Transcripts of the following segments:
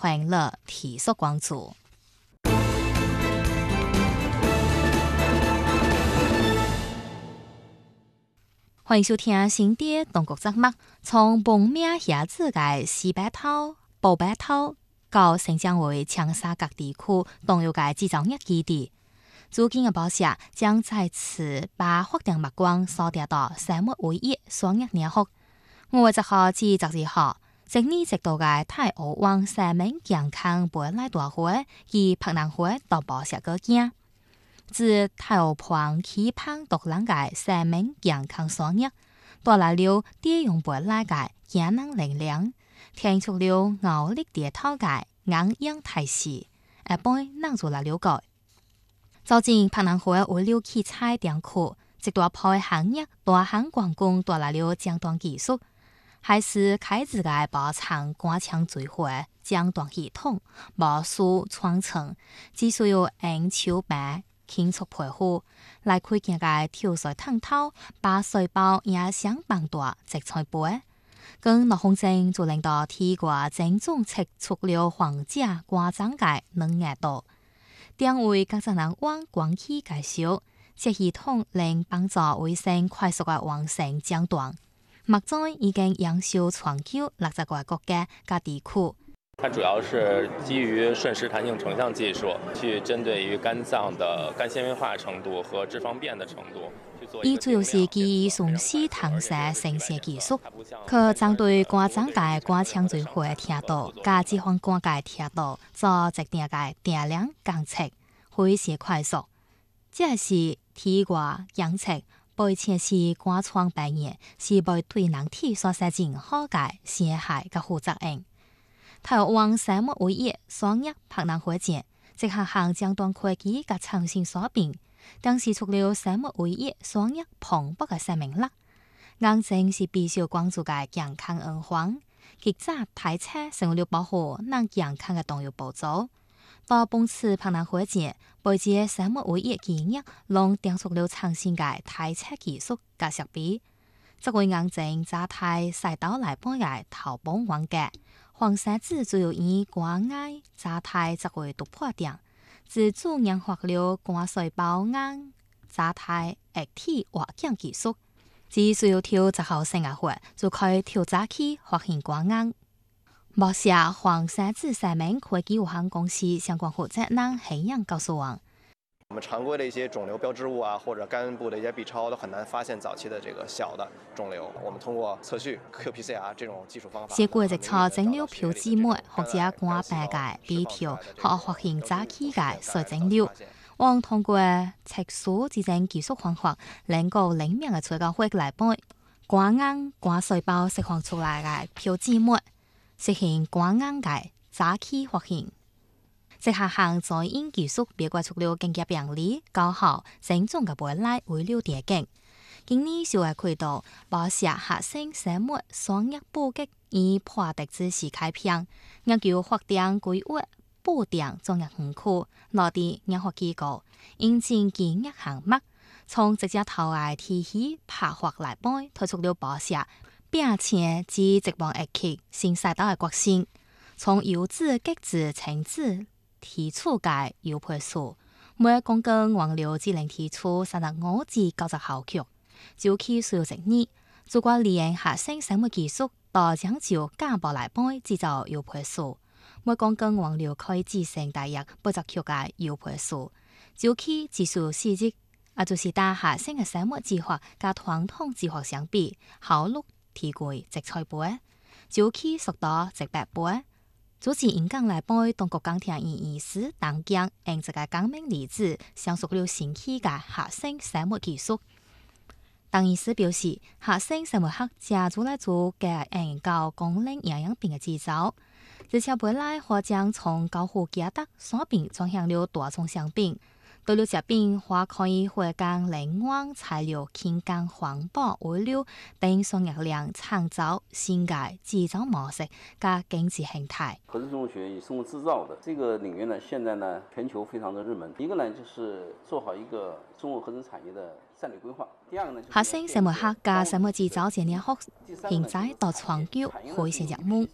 欢迎乐提速关注。欢迎收听新的中国节目。从报名下子嘅西北头、北北头到新疆为长沙各地区都有嘅制造业基地。租金嘅报社将再次把发电目光锁定到生物唯一双业领域。5月10號至12號，今年直到嘅泰澳灣生命健康杯來大會及柏南會到報社個件。自泰澳旁期盼獨lan嘅生命健康雙業，帶來了低用杯來嘅健能力量，聽出了熬力跌頭嘅硬硬態勢，一般能做來了解。早前柏南會為了器材店區，直到配行業大行廣工帶來了尖端技術，還是開始嘅包藏加強聚會尖端系統，無數傳承，只需要按手板輕速配合，來開見嘅跳水燙頭，把水包也想辦大直菜杯。跟羅洪正就令到提過正宗測出了皇家掛章嘅能額度。定位各職能往廣期介紹，這系統能幫助衛生快速嘅完成階段。目前已經營銷全球60個國家和地區。 它主要是基於瞬時彈性成像技術，去針對於肝臟的肝纖維化程度和脂肪變的程度。 伊主要是基於瞬時彈射生成技術，可針對肝臟嘅肝腔聚會貼度、加脂肪肝嘅貼度做直定嘅定量監測，非常快速。這是體外監測，背前是肝瘡病原，是被對人體所設定好嘅傷害嘅負責任。台灣生物唯一雙業柏南會展，即係行將端科技嘅創新所變，當時除了生物唯一雙業蓬勃嘅生命力，眼睛是必須關注嘅健康安環，極早提車成為了保護人健康嘅重要步驟。到本次柏南會展，背接生物唯一企業，攏訂出了創新嘅提車技術嘅設備，則為眼睛早提賽道來幫嘅頭部環節。黃沙子主要以肝癌早提則為突破點，自主研發了肝細胞癌早提液體活檢技術，只需要調10號生涯會就可以調早期發現肝癌。目前黃沙子生命科技有限公司相關負責人黑羊告訴我。 我們常規的一些腫瘤標誌物啊，或者肝部的一些 B 超都很難發現早期的這個小的腫瘤。我們通過測序 qPCR 這種技術方法， 結果直測整了標誌物或者肝病嘅 B 條，可發現早期嘅水腫瘤。我通過測數指證技術方法，能夠靈敏嘅催告會來幫肝癌肝細胞釋放出來嘅標誌物，實現肝癌嘅早期發現。這下行在因技術別過出了更加便利、高效、正宗嘅未來為了電競。今年小嘅渠道，報社核心生物雙業布局以破敵之勢開篇，研究發電規劃、布電專業園區、內地研發機構、引進建業項目，從直接投嘅體系拍發來幫推出了報社，並且至直播一期新賽道嘅革新，從優質、極致、精緻提出嘅優配數，每公斤原料只能提出35至90毫克，就期需要1年。如果利用核心生物技術，到將就加步來幫製造優配數，每公斤原料可以製成大約80克嘅優配數，就期只需要4日。就是打核心嘅生物計劃加傳統計劃相比，效率提貴1倍倍，就期速度100倍。主持演講來幫中國鋼鐵醫師當講，用這個講明例子，詳述了新起嘅核心生物技術。當醫師表示，核心生物學加入來做嘅研究功能營養品嘅製造，而且未來或將從高附加值產品轉向了大宗商品。對了這邊或可以回降能源材料、輕減環保物流等商業量，創造新嘅製造模式加經濟形態。 核子生物學與生物製造的這個領域呢，現在呢全球非常的熱門。一個呢就是做好一個生物合成產業的戰略規劃。第二個呢， 核心生物學加生物製造這兩項現在到全球非常熱門。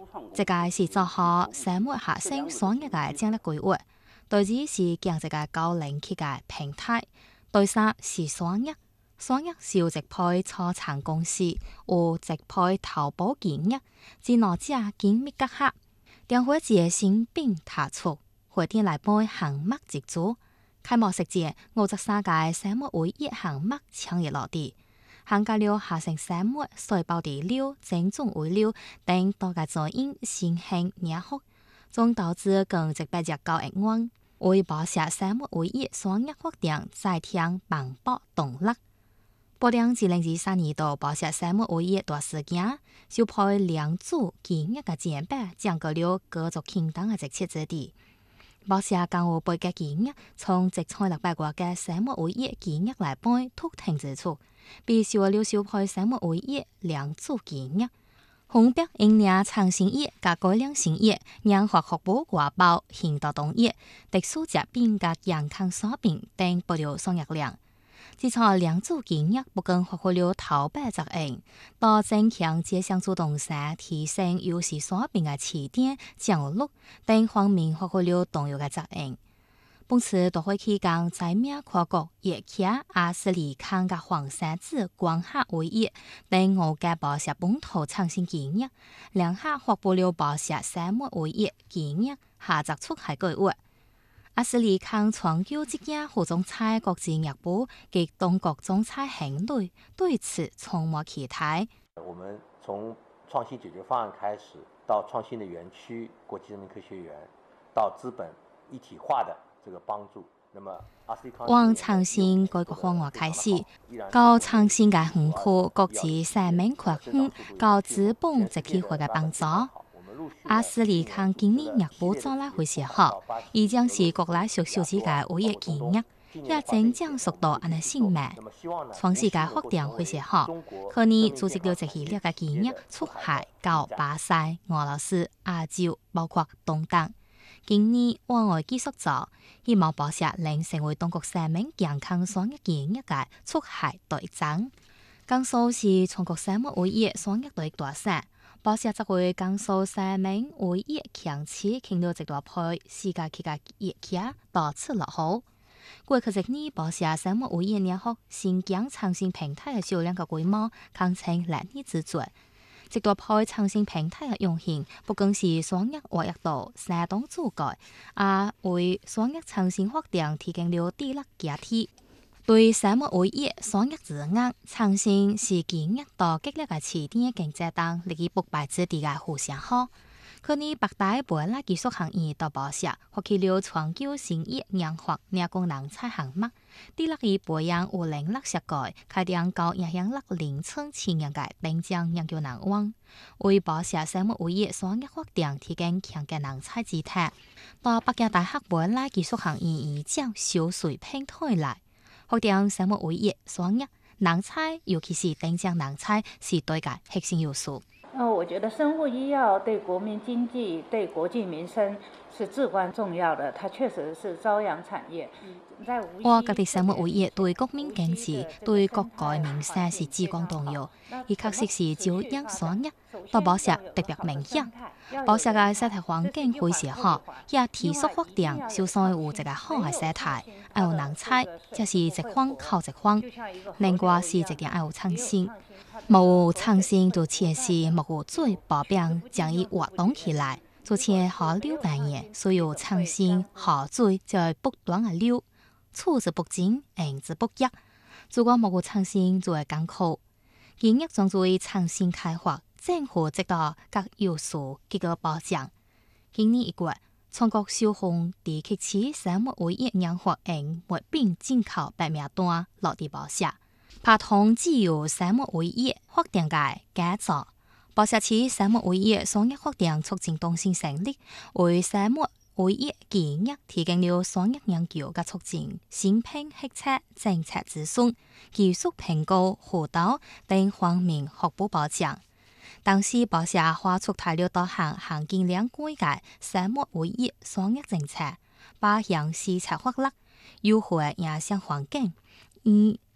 这个是做好生活下升双一嘅战略规划。第二是建一个高龄期嘅平台。第三是双一。双一是由直配初创公司有直配淘宝建业，至哪只紧密结合，电话节新品推出，会店来杯项目接组。开幕式节53屆生活会议项目抢热落地，涵盖了下城生活、水保地料、正宗物料等多个作因新兴热学，總導致更189億元，為保社生活會議雙一發展再添磅礴動力。保定2023年度保社生活會議大事件，就派兩組建議嘅前輩講過了各族傾當嘅直接之地。保社更有背嘅建議，從直採600個嘅生活會議建議來背突停之處，必須了小派生活會議兩組建議。紅白應領創新業甲改良新業，讓學學部掛包現代動業、特殊疾病甲健康所病等保留雙業量。自從兩組建議不僅發揮了頭擺作用，到增強這項主動性，提升優勢所病嘅起點、降率等方面發揮了重要嘅作用。本次大會期間，在美跨國熱劇阿斯利康嘅黃山子光客會議等5個保社本土創新建議，兩下發布了保社生活會議建議下集出海計劃。阿斯利康長久之間副總裁國際業部及東國總裁行隊對此充滿期待。 我們從創新解決方案開始，到創新的園區、國際人民科學園，到資本一體化的這個幫助。那麼往創新改革方案開始，到創新嘅園區國際生命擴展，到資本集體化嘅幫助。阿斯利康今年業部早來會寫好，已將是國內小小之嘅會議建議，也增長速度按呢性慢。創世界發展會寫好，去年組織了一系列嘅建議出海到巴西、俄羅斯、亞洲，包括東東。今年往外繼續做，希望保社能成為中國生命健康雙一建議嘅出海隊長。江蘇是全國生活會議雙一隊大省。保社則會江蘇生命會議強次傾到一大批世界級嘅熱劇到此落好。過去一年，保社生活會議熱學新疆創新平台嘅銷量嘅規模堪稱歷年之最。一大批創新平台嘅用現，不僅是雙一活躍度相當足夠，也為雙一創新發展提供了地力基地。對生活會議雙一之眼，創新是建議到激烈嘅起點經濟當立於不敗之地嘅互相好。去年北大本來技術學院到保社發起了長久新業研發人工人才項目，地力於培養有能力設計、開展高影響力零層企業嘅頂尖研究人員，為保社生活會議雙一發展提供強嘅人才資產。到北京大學本來技術學院已將小水平台來。發展生活會議雙一人才，尤其是頂尖人才，是對嘅核心要素。 我覺得生物醫藥對國民經濟、對國計民生是至關重要的，它確實是朝陽產業。 我覺得生活會議對國民經濟、對國計民生是至關重要，而確實是朝陽雙一，到保社特別明顯。保社嘅生態環境非常好，也持續發展，就算有一個好嘅生態，要有人才，這是一環靠一環。另外是一定要有創新，冇有創新就似是冇有水保柄將伊活動起來，就似河流般樣，所以創新河水就會不斷嘅流，處之不盡，應之不竭。如果冇有創新就會艱苦。建議專注於創新開發。政府直到各要素結果保障。今年1月，全國小紅地區市生活會議研發應物品進口白名單落地保社，拍通自由生活會議發展嘅改造。保社市生活會議雙一發展促進中心成立，為生活會議建議提供了雙一研究嘅促進、新品核測、政策諮詢、技術評估、輔導等方面學部保障。當時保社發出大量多項含金量高嘅生活會議雙一政策，把向市場發力，優惠營商環境，以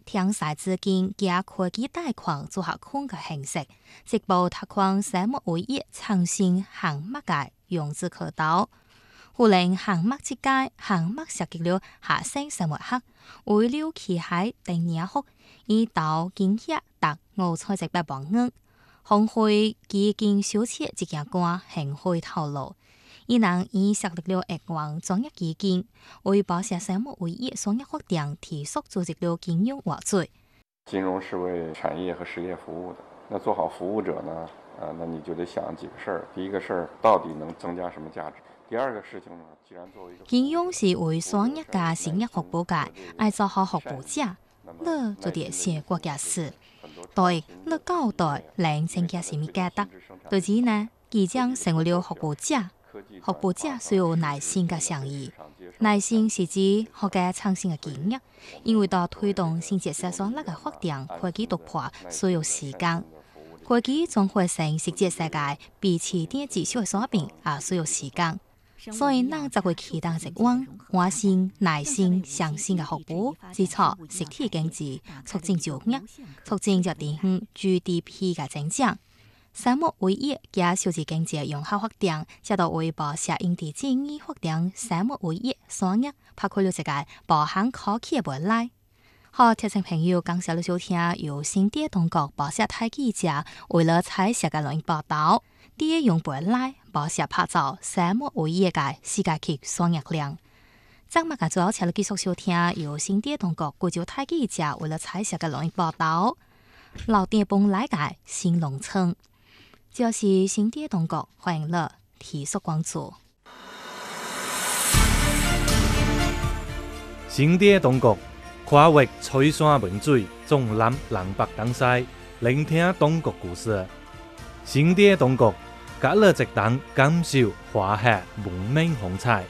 天使资金加科技贷款组合款嘅形式，直播拓宽生物唯一创新项目嘅融资渠道。互令项目設計、項目設計了下升生活學，為了期喺第二學，以到今日達500萬元。紅會基金小冊即日官行會透露，伊能以設立了億元專業基金，為保險生物唯一商業活動提速組織了金融活水。 金融是為產業和實業服務的，那做好服務者呢？那你就得想幾個事兒。第一個事兒，到底能增加什麼價值？第二個事情呢，既然作為一個金融是為商業嘅產業服務界，愛做好服務者，你做啲些國家事，對你交代令增加什麼價值？對此呢，即將成為了服務者。服務者需要耐心嘅倡議，耐心是指學嘅創新嘅經驗，因為到推動新設施所得嘅發展科技突破需要時間。科技將會成實際世界彼此電子消費水平也需要時間，所以咱就會期待一往換新、耐心、相信嘅服務，支持實體經濟，促進就業，促進就地區 GDP 嘅增長。生物唯一加數字經濟融合發展，直到為保社因地制宜發展生物唯一商業，包括了一個包含科技嘅未來。好，聽眾朋友，感謝你收聽由新店當局保社台記者為了採寫嘅錄音報道，啲用未來保社拍照生物唯一嘅世界級商業量。今日嘅最後，請你繼續收聽由新店當局貴州台記者為了採寫嘅錄音報道，老店幫來嘅新農村。就是新店當局歡迎你提速關注。 新店當局跨越吹山文水，縱覽南北東西，聆聽當局故事。新店當局甲你一同感受華夏文明風采。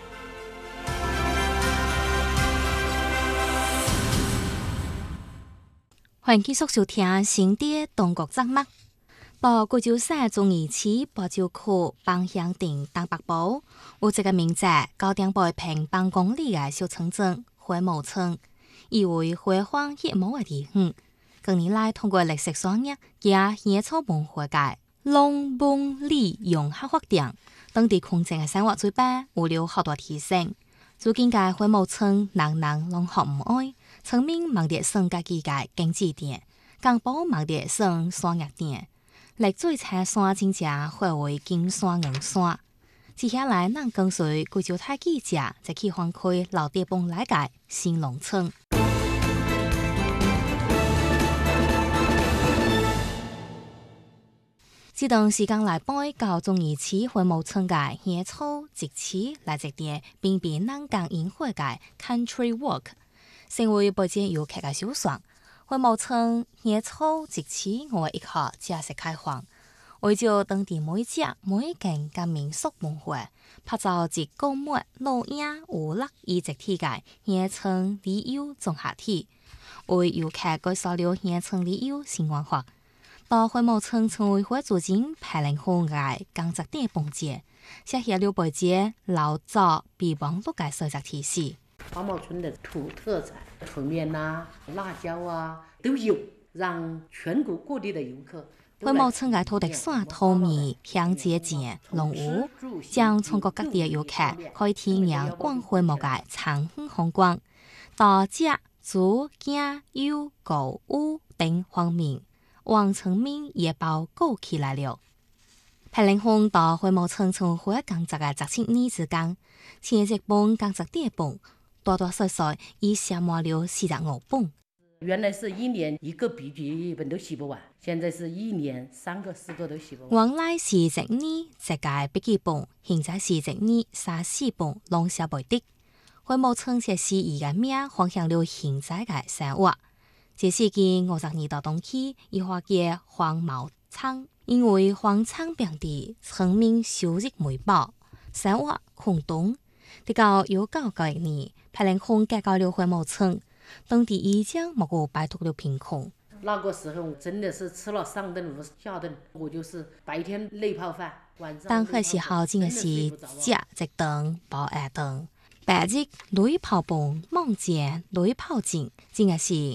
歡迎繼續收聽新店當局節目。到貴州省遵義市芭蕉區邦鄉鎮東北部，有一個名字高點八平方公里嘅小村鎮回眸村，以為輝煌熱鬧嘅地方。近年來，通過歷史商業加野草文化嘅農文旅融合發展，當地群眾嘅生活水平有了好大提升。如今嘅回眸村人人攏學唔愛，村民忙着省家己嘅經濟點，幹部忙着省商業點。歷水青山真正化為金山銀山。接下來，咱跟隨貴州台記者，就去訪開老地幫來嘅新農村。這段時間來背到遵義市回眸村嘅野草植市來一點邊邊南港宴會嘅 Country Walk， 成為北京遊客嘅首選。回眸村野草植市我一號正式開放，為咗當地每家每間嘅民俗文化，拍照一個末老影有樂以集體嘅野村旅遊綜合體，為遊客介紹了野村旅遊新文化。到回眸村村委會主任裴林紅嘅工作點報節，寫下了北京老早備忘錄嘅設計提示。 回眸村的土特產，春麵啊、辣椒啊都有，讓全國各地的遊客。 回眸村嘅土特產透明、香節節、龍舞，將全國各地嘅遊客可以體驗逛回眸嘅長風風光，到食、住、行、遊、購物等方面，往村民也包裹起來了。裴林紅到回眸村村會工作嘅17年之間，前一本工作點本。多多少少已寫滿了45本。 原來是一年一個筆記本都寫不完，現在是一年3個4個都寫不完。 原來是一年一個筆記本，現在是一年3、4本攏寫不得。回眸村這是伊個名方向了現在嘅生活。這是佢50年到冬期伊話嘅黃茅倉，因為黃倉平地村民收入微薄，生活困頓。直到1991年，裴林紅改革了回眸村，當地已經沒有擺脫了貧窮。 那個時候真的是吃了上頓下頓，我就是白天累泡飯，晚上。 當個時候真的是食一頓飽一頓，白日累泡飯，夢見累泡井，真的是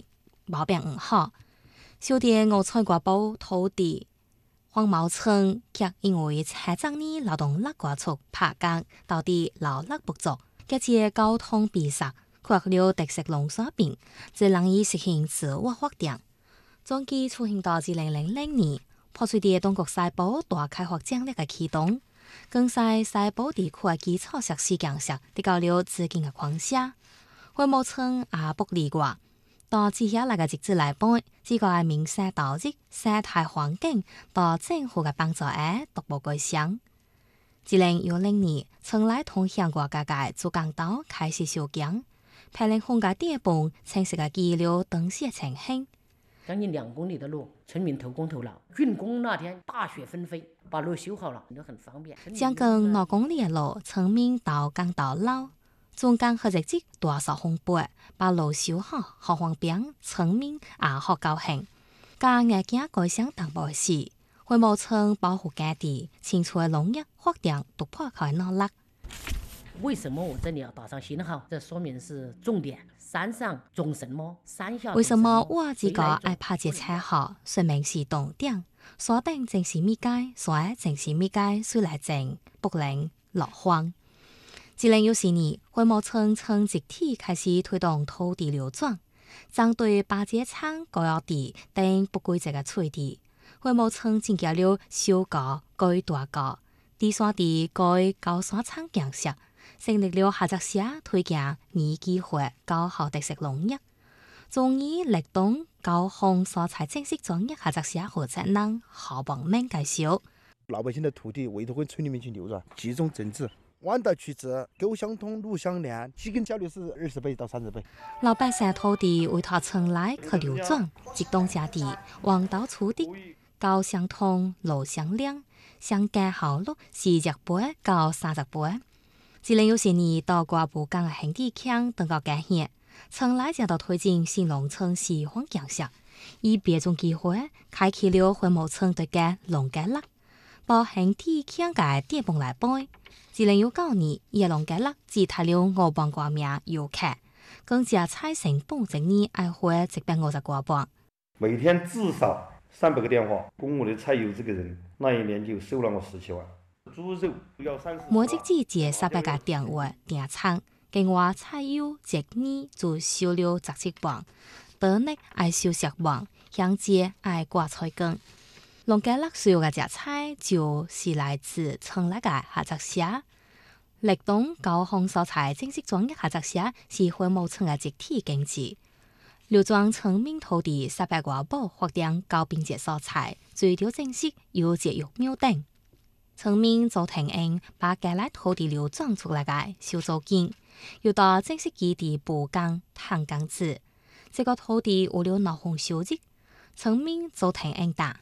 毛病唔好。小弟我採過寶土地，黃茂村卻因為車長呢勞動力過速爬崗，導致勞力不足，加之交通閉塞，缺了特色農產品，只能以實行自我發展。總計出現到2000年，破碎地當局西部大開發戰略嘅啟動，更在西部地區嘅基礎設施建設提高了資金嘅框架。會務村也不例外，到接下來嘅日子來講，只個係民生導致生態環境到政府嘅幫助下逐步改善。2010年，村內通向國家嘅主幹道開始修建，排練空嘅地盤清晰嘅記錄當時嘅情形。 將近2公里的路，村民投工投勞。竣工那天大雪紛飛，把路修好了，都很方便。 將近2公里嘅路，村民到港到老，中間和日子多少紅白，把路修好，好方便，村民也好高興。加眼鏡改善淡薄時，會務村保護耕地，清楚嘅農業發展突破開努力。 為什麼我這裡要打上星號？這說明是重點。山上種什麼？山下為什麼我這個愛拍節車號？說明是重點。鎖定正是咪街，所以正是咪街，雖來正不能落荒。2014年，會務村從集體開始推動土地流轉，針對巴結廠、高壓地等不規則嘅取地，會務村增加了小高、改大高、低山地改高山廠建設。成立了合作社，推薦擬機會高效特色農業，仲以瀝東高雄蔬菜正式專業合作社負責人郝邦明介紹。 老百姓的土地委托回村裡面去流轉，集中整治，彎道曲折，溝相通，路相連，基根交流是20倍到30倍。 老百姓土地委託村內去流轉，集中下地，彎道處理，溝相通，路相連，相間效率40倍到30倍。2014年到國部港嘅兄弟鄉等個改憲，村內正到推進新農村細化建設，以別種機會開啟了會務村對嘅農耕力。到兄弟鄉嘅地盤來講，2019年伊農耕力只睇了5萬多名遊客，更加菜成本整年愛回750多磅。 每天至少300個電話，供我的菜友這個人，那一年就收了我17萬。 每隻季節300個電話訂餐，跟我菜友一年就收了17磅，當日愛收10磅，鄉節愛掛菜羹。農耕力需要嘅隻菜就是來自村內嘅合作社，瀝東高雄蔬菜正式專業合作社是會務村嘅集體經濟，流轉村民土地300多畵發展高品質蔬菜，追求正式有節育苗等。村民做停應把該來土地流轉出來嘅收租金，又到正式基地補耕談耕子，這個土地有了鬧紅收益，村民做停應打。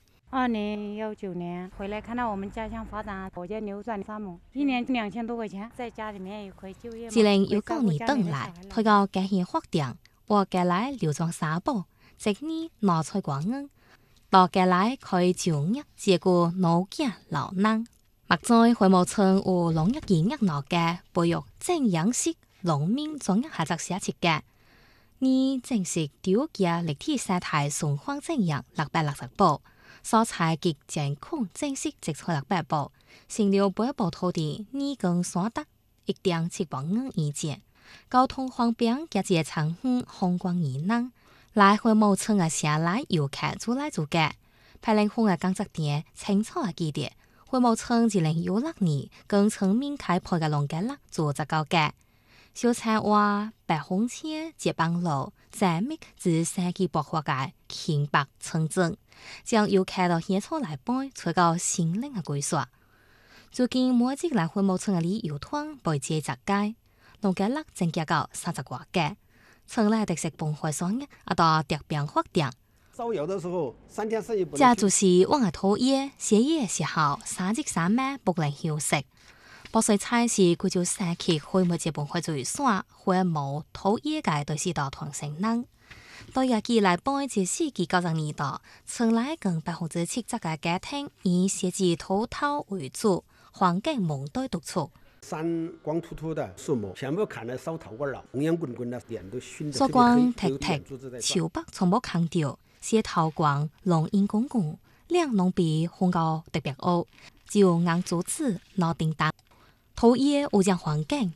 2019年回來看到我們家鄉發展，我家扭轉3畝，1年2000多塊錢，在家裡面也可以就業。 2019年等來推高該縣發展，我該來流轉3畵，即年拿出廣恩，到該來可以就業，結果農家老難。目前會務村有農業技藝農嘅培育正樣式農民專業合作社設計，而正式調價立體生態循環正樣660畵，蔬菜及健康正式植出600畵，成了8畵土地2公所得1.7萬元以前，交通方便，加之長遠風光宜人，來會務村嘅城內遊客做來做嘅，排練空嘅工作點清楚嘅記憶。會務村2016年跟村民開闢嘅農耕力做咗高嘅，小菜花、白紅車、接棒路、精密自生機爆發嘅輕白村鎮，將遊客到現場來擺，吹到新穎嘅規劃。最近每日來會務村嘅旅遊團被接集街，農耕力增加到30多嘅，村內特色本會商業啊到特別發展。 燒窯的時候3天4夜不能。 這就是往嘅土葉，寫嘢嘅時候3日3晚不能休息。剝碎菜是佢就生起會每節本會最散，會冇土葉嘅對是到團成人。對日記來講，自1990年代，村內更70%嘅家庭以寫字土陶為主，環境門對獨處。 山光秃秃的树木，全部砍得烧头棍了，红烟滚滚的，脸都熏得。 所光踢踢，潮北從冇強調，是頭光龍煙公公，兩農比烘到特別黑，就硬竹子攞叮當，土野污染環境，